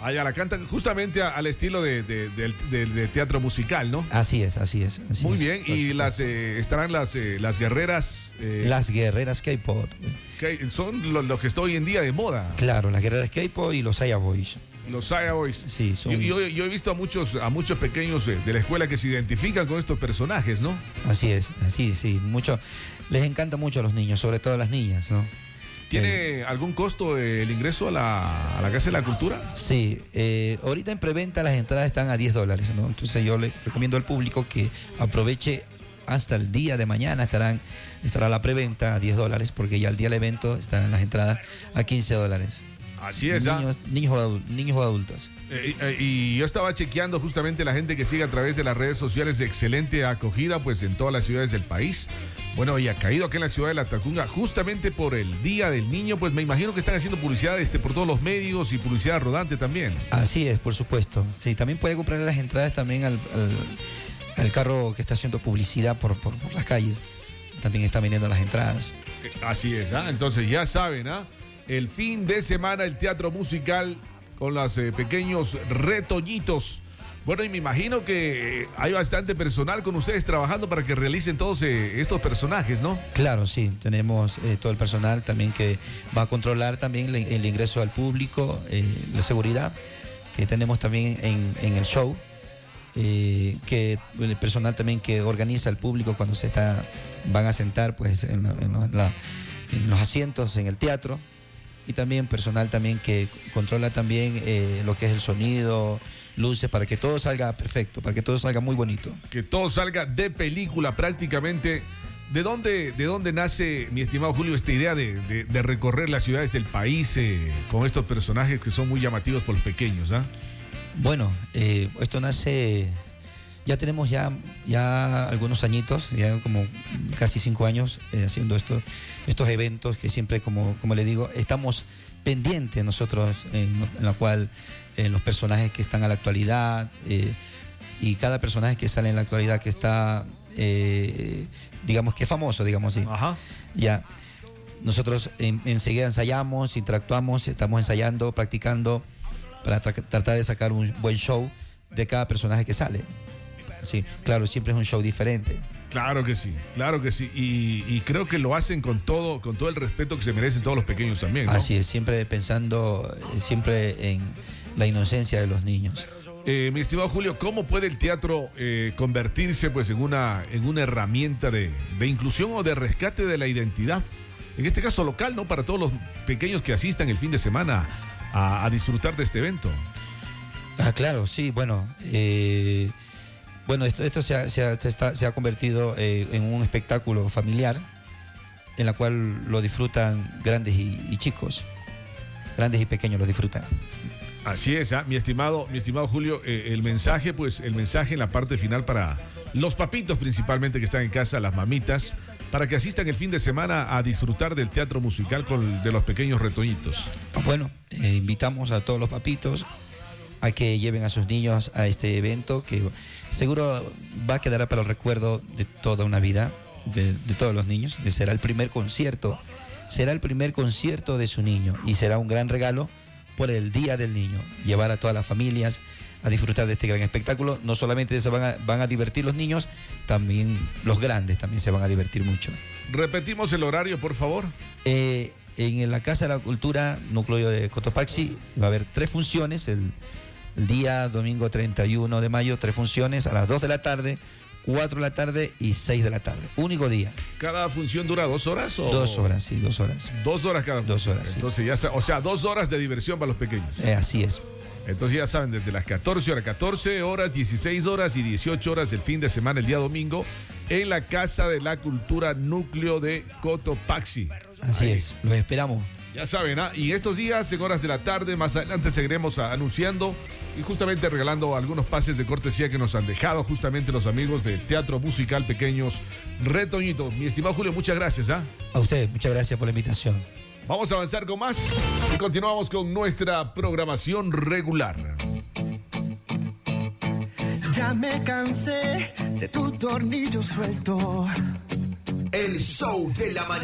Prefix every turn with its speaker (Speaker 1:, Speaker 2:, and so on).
Speaker 1: Ah, ya la cantan justamente al estilo de teatro musical, ¿no?
Speaker 2: Así es.
Speaker 1: Muy bien, y estarán las guerreras.
Speaker 2: Las guerreras K-pop.
Speaker 1: Que son lo que está hoy en día de moda.
Speaker 2: Claro, las guerreras K-pop y los Aya Boys.
Speaker 1: Los Saya Boys.
Speaker 2: Sí, son...
Speaker 1: yo he visto a muchos pequeños de la escuela que se identifican con estos personajes, ¿no?
Speaker 2: Así es, sí. Les encanta mucho a los niños, sobre todo a las niñas, ¿no?
Speaker 1: ¿Tiene algún costo el ingreso a la Casa de la Cultura?
Speaker 2: Sí, ahorita en preventa las entradas están a $10, ¿no? Entonces yo le recomiendo al público que aproveche hasta el día de mañana, estará la preventa a $10, porque ya el día del evento estarán las entradas a $15.
Speaker 1: Así es,
Speaker 2: niños o adultos.
Speaker 1: Y yo estaba chequeando justamente la gente que sigue a través de las redes sociales, de excelente acogida pues en todas las ciudades del país. Bueno, y ha caído aquí en la ciudad de La Tacunga justamente por el Día del Niño, pues me imagino que están haciendo publicidad por todos los medios y publicidad rodante también.
Speaker 2: Así es, por supuesto. Sí, también puede comprar las entradas también al carro que está haciendo publicidad por las calles. También está vendiendo las entradas.
Speaker 1: Así es, entonces ya saben, el fin de semana el teatro musical con los pequeños retoñitos. Bueno, y me imagino que hay bastante personal con ustedes trabajando para que realicen todos estos personajes, ¿no? Claro,
Speaker 2: sí, tenemos todo el personal también que va a controlar también el ingreso al público, la seguridad que tenemos también en el show, que el personal también que organiza al público cuando van a sentar pues en los asientos en el teatro. Y también personal también que controla también lo que es el sonido, luces, para que todo salga perfecto, para que todo salga muy bonito. Que todo salga de película prácticamente. ¿De dónde nace, mi estimado Julio, esta idea de recorrer las ciudades del país con estos personajes que son muy llamativos por los pequeños? Bueno, esto nace... Ya tenemos ya algunos añitos, ya como casi 5 años haciendo estos eventos que siempre, como le digo, estamos pendientes nosotros en la cual los personajes que están a la actualidad y cada personaje que sale en la actualidad que está, digamos que famoso, digamos así. Ajá. Ya, nosotros enseguida ensayamos, interactuamos, estamos ensayando, practicando para tratar de sacar un buen show de cada personaje que sale. Sí, claro, siempre es un show diferente. Claro que sí. Y creo que lo hacen con todo el respeto que se merecen todos los pequeños también, ¿no? Así es, siempre pensando en la inocencia de los niños. Mi estimado Julio, ¿cómo puede el teatro convertirse pues en una herramienta de inclusión o de rescate de la identidad? En este caso local, ¿no? Para todos los pequeños que asistan el fin de semana a disfrutar de este evento. Claro, sí, bueno... Bueno, esto se ha convertido en un espectáculo familiar en la cual lo disfrutan grandes y chicos, grandes y pequeños lo disfrutan. Así es, mi estimado Julio, el mensaje en la parte final para los papitos principalmente que están en casa, las mamitas, para que asistan el fin de semana a disfrutar del teatro musical de los pequeños retoñitos. Bueno, invitamos a todos los papitos a que lleven a sus niños a este evento que seguro va a quedar para el recuerdo de toda una vida, de todos los niños. Será el primer concierto de su niño y será un gran regalo por el Día del Niño. Llevar a todas las familias a disfrutar de este gran espectáculo. No solamente se van a divertir los niños, también los grandes también se van a divertir mucho. Repetimos el horario, por favor. En la Casa de la Cultura, núcleo de Cotopaxi, va a haber 3 funciones. El día domingo 31 de mayo, 3 funciones a las 2 de la tarde, 4 de la tarde y 6 de la tarde. Único día. ¿Cada función dura 2 horas? 2 horas, sí, 2 horas. 2 horas cada función. 2 horas, sí. Entonces 2 horas de diversión para los pequeños. Así es. Entonces ya saben, desde las 14 horas, 16 horas y 18 horas el fin de semana, el día domingo, en la Casa de la Cultura, núcleo de Cotopaxi. Así es, los esperamos. Ya saben, y estos días, en horas de la tarde, más adelante seguiremos anunciando y justamente regalando algunos pases de cortesía que nos han dejado justamente los amigos del Teatro Musical Pequeños Retoñitos. Mi estimado Julio, muchas gracias. A usted, muchas gracias por la invitación. Vamos a avanzar con más y continuamos con nuestra programación regular.
Speaker 3: Ya me cansé de tu tornillo suelto.
Speaker 4: El show de la mañana.